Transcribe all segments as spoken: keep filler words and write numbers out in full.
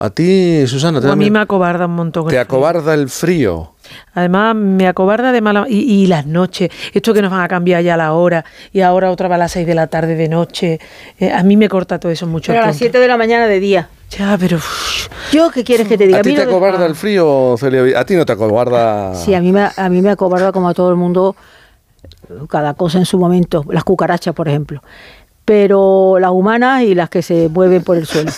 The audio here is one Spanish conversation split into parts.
A ti, Susana, a mí me acobarda un montón. ¿Te acobarda el frío? Además, me acobarda de mala... Y, y las noches, esto que nos van a cambiar ya la hora, y ahora otra vez a las seis de la tarde de noche, eh, a mí me corta todo eso mucho. Pero a las siete de la mañana de día. Ya, pero... Uff. ¿Yo qué quieres que te diga? ¿A ti te acobarda que... el frío, Celia? ¿A ti no te acobarda...? Sí, a mí, me, a mí me acobarda como a todo el mundo, cada cosa en su momento. Las cucarachas, por ejemplo. Pero las humanas y las que se mueven por el suelo.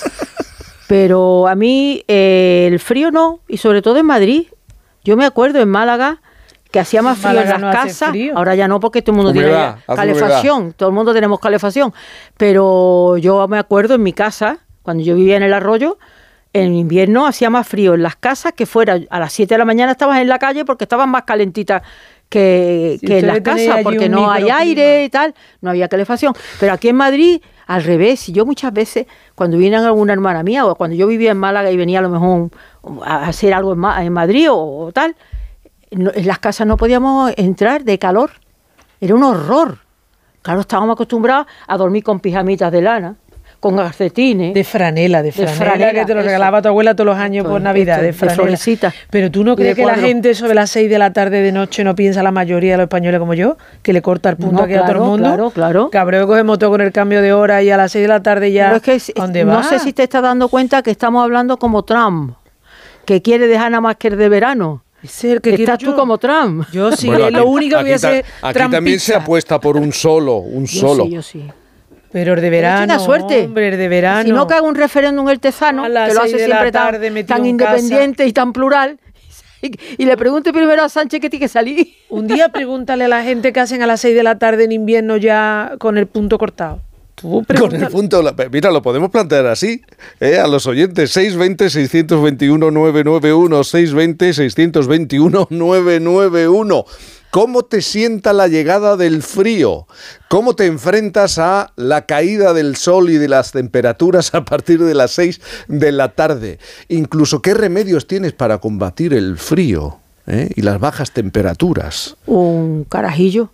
Pero a mí eh, el frío no, y sobre todo en Madrid. Yo me acuerdo en Málaga que hacía más frío en las no casas, ahora ya no porque todo el mundo humedad, tiene calefacción, humedad. Todo el mundo tenemos calefacción, pero yo me acuerdo en mi casa, cuando yo vivía en el Arroyo, en invierno hacía más frío en las casas que fuera a las siete de la mañana estabas en la calle porque estaban más calentitas que, si que en las casas, porque no hay aire y tal, no había calefacción. Pero aquí en Madrid, al revés, yo muchas veces, cuando viene alguna hermana mía, o cuando yo vivía en Málaga y venía a lo mejor a hacer algo en, Ma- en Madrid o, o tal, no, en las casas no podíamos entrar de calor. Era un horror. Claro, estábamos acostumbrados a dormir con pijamitas de lana, con calcetines. De franela, de franela, de franela que te lo eso. regalaba tu abuela todos los años Esto, por Navidad, esto, de franela. de florecita. Pero tú no Y crees de que la cuadro. gente sobre las seis de la tarde de noche no piensa, la mayoría de los españoles como yo, que le corta el punto No, aquí a todo claro, el mundo. claro, claro. Cabreo coge moto con el cambio de hora y a las seis de la tarde ya. Pero es que es- ¿dónde no va? sé si te estás dando cuenta que estamos hablando como Trump, que quiere dejar nada más que el de verano. Ese es el que quiero Estás tú yo. como Trump. Yo sí, Bueno, es aquí- lo único que voy a aquí ta- hacer. Aquí también se apuesta por un solo, un Yo solo. sí, yo sí. Pero el de Pero verano, tenga suerte. hombre, el de verano. Si no que haga un referéndum el Tezano, A las que lo seis hace de la siempre tan, tarde metido tan en casa. independiente y tan plural, y, y le pregunte primero a Sánchez que tiene que salir. Un día pregúntale a la gente que hacen a las seis de la tarde en invierno ya con el punto cortado. Tú Con pregúntale. el punto, la- mira, lo podemos plantear así, ¿eh? A los oyentes, seis veinte, seiscientos veintiuno, novecientos noventa y uno, seis veinte, seiscientos veintiuno, novecientos noventa y uno. ¿Cómo te sienta la llegada del frío? ¿Cómo te enfrentas a la caída del sol y de las temperaturas a partir de las seis de la tarde? Incluso, ¿qué remedios tienes para combatir el frío, eh, y las bajas temperaturas? Un carajillo.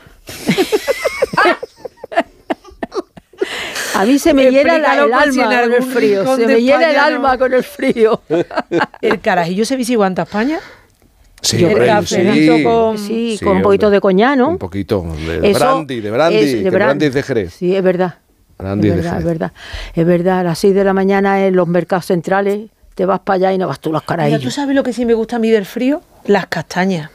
A mí se me hiela la- Explícalo el por si en alma con el algún frío. rincón Se de me hiela el España no. alma con el frío. ¿El carajillo se visiguanta España? Sí, Yo el hombre, creo que cafelito sí. con- Sí, Sí, con un poquito hombre. de coñac, ¿no? Un poquito de Eso brandy, de brandy, es- que de el brandy es de Jerez. Sí, es verdad. Brandy es de verdad, Jerez. es verdad. Es verdad, a las seis de la mañana en los mercados centrales te vas para allá y no vas tú los Mira, ¿tú carajillos. sabes lo que sí me gusta a mí del frío? Las castañas.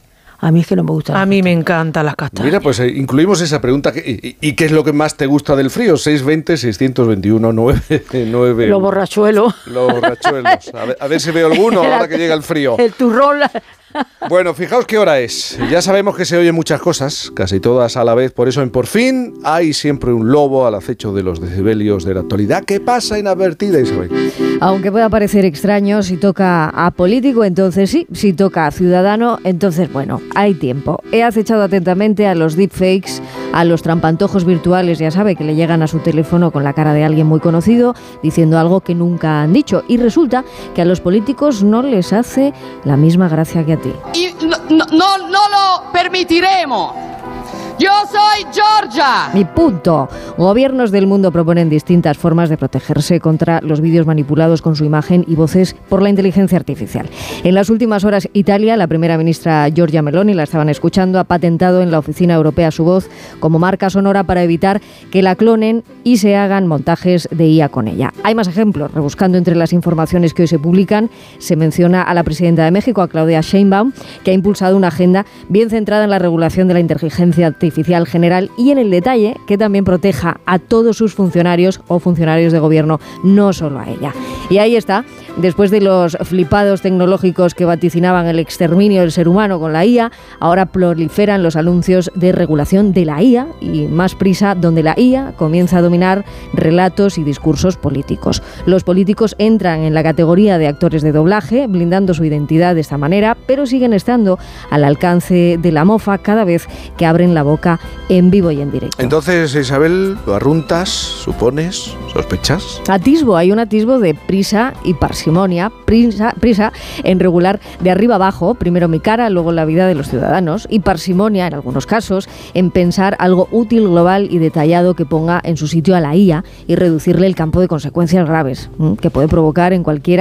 A mí es que no me gusta. A mí me encantan las castañas. Mira, pues eh, incluimos esa pregunta. Que, y, y qué es lo que más te gusta del frío? seis veinte, seiscientos veintiuno, novecientos noventa y uno. Los borrachuelos. Los borrachuelos. A ver, a ver si veo alguno ahora que llega el frío. El turrón. la- Bueno, fijaos qué hora es. Ya sabemos que se oyen muchas cosas, casi todas a la vez. Por eso en Por Fin hay siempre un lobo al acecho de los decibelios de la actualidad. ¿Qué pasa inadvertida, Isabel? Aunque pueda parecer extraño, si toca a político, entonces sí. Si toca a ciudadano, entonces bueno, hay tiempo. He acechado atentamente a los deepfakes, a los trampantojos virtuales, ya sabe, que le llegan a su teléfono con la cara de alguien muy conocido, diciendo algo que nunca han dicho. Y resulta que a los políticos no les hace la misma gracia que a ti. Y no, no, no, no lo permitiremos. Yo soy Georgia. Y punto. Gobiernos del mundo proponen distintas formas de protegerse contra los vídeos manipulados con su imagen y voces por la inteligencia artificial. En las últimas horas, Italia, la primera ministra Giorgia Meloni, la estaban escuchando, ha patentado en la Oficina Europea su voz como marca sonora para evitar que la clonen y se hagan montajes de I A con ella. Hay más ejemplos. Rebuscando entre las informaciones que hoy se publican, se menciona a la presidenta de México, a Claudia Sheinbaum, que ha impulsado una agenda bien centrada en la regulación de la inteligencia artificial artificial general y en el detalle que también proteja a todos sus funcionarios o funcionarios de gobierno, no solo a ella. Y ahí está, después de los flipados tecnológicos que vaticinaban el exterminio del ser humano con la I A, ahora proliferan los anuncios de regulación de la I A y más prisa donde la I A comienza a dominar relatos y discursos políticos. Los políticos entran en la categoría de actores de doblaje, blindando su identidad de esta manera, pero siguen estando al alcance de la mofa cada vez que abren la boca en vivo y en directo. Entonces, Isabel, ¿lo arruntas, supones, sospechas? Atisbo, hay un atisbo de prisa y parsimonia, prisa, prisa en regular de arriba abajo, primero mi cara, luego la vida de los ciudadanos, y parsimonia, en algunos casos, en pensar algo útil, global y detallado que ponga en su sitio a la I A y reducirle el campo de consecuencias graves que puede provocar en cualquiera